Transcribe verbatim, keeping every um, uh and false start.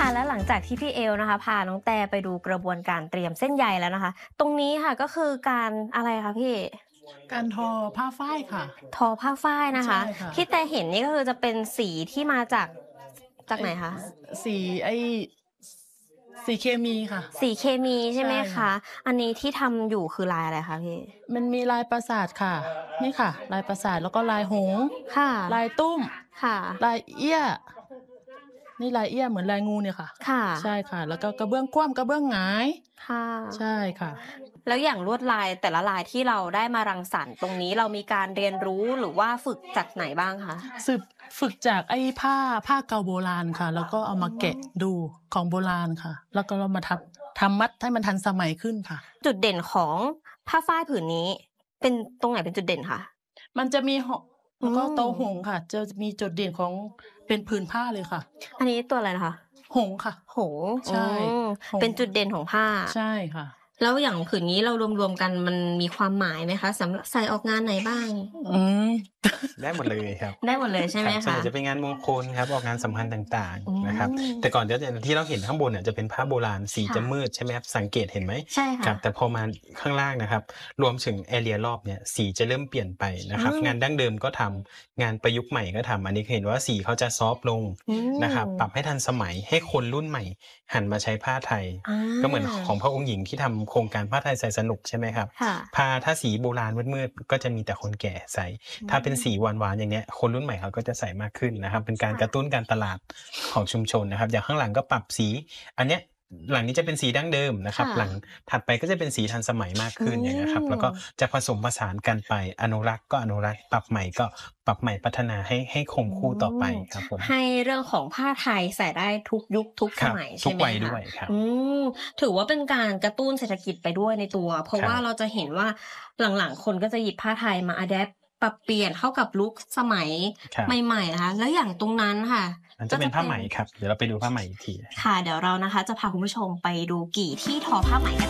ค่ะและหลังจากที่พี่เอลนะคะพาน้องแต่ไปดูกระบวนการเตรียมเส้นใยแล้วนะคะตรงนี้ค่ะก็คือการอะไรคะพี่การทอผ้าฝ้ายค่ะทอผ้าฝ้ายนะคะใช่ค่ะที่แต่เห็นนี่ก็คือจะเป็นสีที่มาจากจากไหนคะสีไอ้สีเคมีค่ะสีเคมีใช่ไหมใช่คะค่ะอันนี้ที่ทำอยู่คือลายอะไรคะพี่มันมีลายปราสาทค่ะนี่ค่ะลายปราสาทแล้วก็ลายหงส์ค่ะลายตุ้มค่ะลายเอี้ยนี่ลายเอี้ยเหมือนลายงูเนี่ยค่ะค่ะใช่ค่ะแล้วก็กระเบื้องคว่ำกระเบื้องหงายค่ะใช่ค่ะแล้วอย่างลวดลายแต่ละลายที่เราได้มารังสรรค์ตรงนี้เรามีการเรียนรู้หรือว่าฝึกจากไหนบ้างคะสืบฝึกจากไอ้ผ้าผ้าเก่าโบราณค่ะแล้วก็เอามาแกะดูของโบราณค่ะแล้วก็เรามาทำทำมัดให้มันทันสมัยขึ้นค่ะจุดเด่นของผ้าฝ้ายผืนนี้เป็นตรงไหนเป็นจุดเด่นคะมันจะมีหอกแล้วก็โตอืมหงส์ค่ะจะมีจุดเด่นของเป็นผืนผ้าเลยค่ะอันนี้ตัวอะไรนะคะหงส์ค่ะหงส์ใช่อืมหงส์เป็นจุดเด่นของผ้าใช่ค่ะแล้วอย่างผืนนี้เรารวมๆกันมันมีความหมายไหมคะสำหรับใส่ออกงานไหนบ้างอืมได้หมดเลยครับได้หมดเลยใช่ไหมครับส่วนใหคะญ่จะเป็นงานมงคลครับออกงานสำคัญต่างอืมๆนะครับแต่ก่อนจะที่เราเห็นข้างบนเนี่ยจะเป็นผ้าโบราณสีค่ะจะมืดใช่ไหมครับสังเกตเห็นไหมใช่ครัค่ะบแต่พอมาข้างล่างนะครับรวมถึงแอเรียรอบเนี่ยสีจะเริ่มเปลี่ยนไปนะครับอืมงานดั้งเดิมก็ทำงานประยุกต์ใหม่ก็ทำอันนี้เห็นว่าสีเขาจะซอฟต์ลงอืมนะครับปรับให้ทันสมัยให้คนรุ่นใหม่หันมาใช้ผ้าไทยอ่าก็เหมือนของพระองค์หญิงที่ทำโครงการผ้าไทยใส่สนุกใช่ไหมครับค่ะผ้าถ้าสีโบราณมืดๆก็จะมีแต่คนแก่ใส่ ถ้าเป็นสีหวานๆอย่างเนี้ยคนรุ่นใหม่เขาก็จะใส่มากขึ้นนะครับเป็นการค่ะกระตุ้นการตลาดของชุมชนนะครับอย่างข้างหลังก็ปรับสี อันเนี้ยหลังนี้จะเป็นสีดั้งเดิมนะครับค่ะหลังถัดไปก็จะเป็นสีทันสมัยมากขึ้นอืมอย่างนี้ยครับแล้วก็จะผสมผสานกันไปอนุรักษ์ก็อนุรักษ์ปรับใหม่ก็ปรับใหม่พัฒนาให้ให้คงคู่ต่อไปครับผมให้เรื่องของผ้าไทยใส่ได้ทุกยุคทุกคสรับมัยทุใช่กไหมวัยคะด้วยครับอืมถือว่าเป็นการกระตุ้นเศรษฐกิจไปด้วยในตัว เพราะครับว่าเราจะเห็นว่าหลังๆคนก็จะหยิบผ้าไทยมาอะแดปปรับเปลี่ยนเข้ากับลุคสมัยครับใหม่ๆนะคะแล้วอย่างตรงนั้นค่ะมันจะเป็นผ้าไหมครับเดี๋ยวเราไปดูผ้าไหมอีกทีค่ะเดี๋ยวเรานะคะ จะพาคุณผู้ชมไปดูกี่ที่ทอผ้าไหมกัน